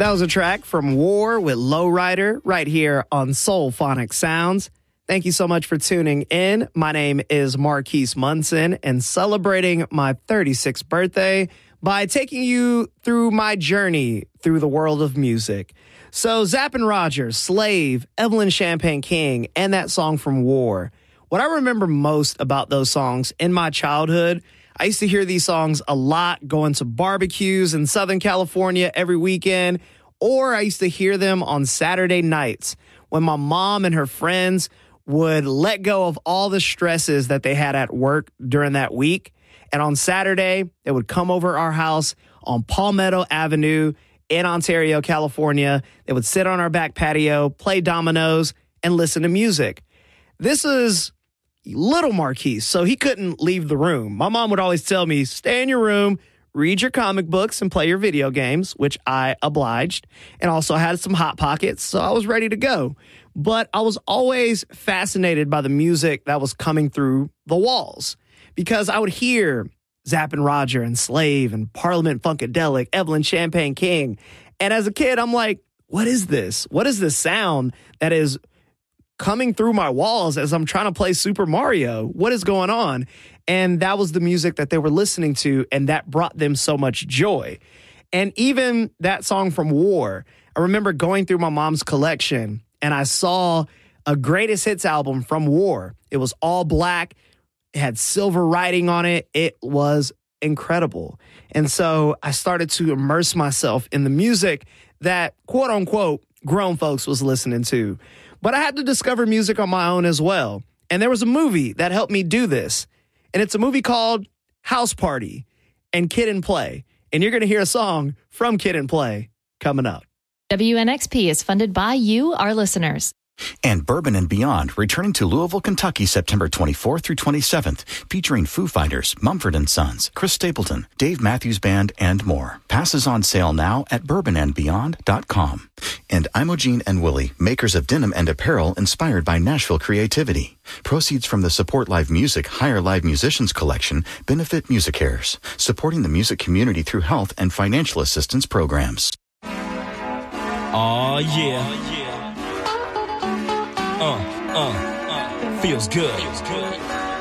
That was a track from War with Lowrider right here on Soul Phonic Sounds. Thank you so much for tuning in. My name is Marquise Munson, and celebrating my 36th birthday by taking you through my journey through the world of music. So Zapp & Rogers, Slave, Evelyn Champagne King, and that song from War. What I remember most about those songs in my childhood, I used to hear these songs a lot going to barbecues in Southern California every weekend, or I used to hear them on Saturday nights when my mom and her friends would let go of all the stresses that they had at work during that week. And on Saturday, they would come over our house on Palmetto Avenue in Ontario, California. They would sit on our back patio, play dominoes, and listen to music. This is little Marquise, so he couldn't leave the room. My mom would always tell me, stay in your room, read your comic books, and play your video games, which I obliged, and also had some Hot Pockets, so I was ready to go. But I was always fascinated by the music that was coming through the walls, because I would hear Zapp & Roger and Slave and Parliament Funkadelic, Evelyn Champagne King, and as a kid, I'm like, what is this? What is this sound that is coming through my walls as I'm trying to play Super Mario? What is going on? And that was the music that they were listening to, and that brought them so much joy. And even that song from War, I remember going through my mom's collection, and I saw a greatest hits album from War. It was all black. It had silver writing on it. It was incredible. And so I started to immerse myself in the music that, quote unquote, grown folks was listening to. But I had to discover music on my own as well. And there was a movie that helped me do this. And it's a movie called House Party and Kid and Play. And you're going to hear a song from Kid and Play coming up. WNXP is funded by you, our listeners. And Bourbon and Beyond, returning to Louisville, Kentucky, September 24th through 27th, featuring Foo Fighters, Mumford & Sons, Chris Stapleton, Dave Matthews Band, and more. Passes on sale now at bourbonandbeyond.com. And Imogene and Willie, makers of denim and apparel inspired by Nashville creativity. Proceeds from the Support Live Music Hire Live Musicians collection benefit MusiCares, supporting the music community through health and financial assistance programs. Oh yeah. Feels good.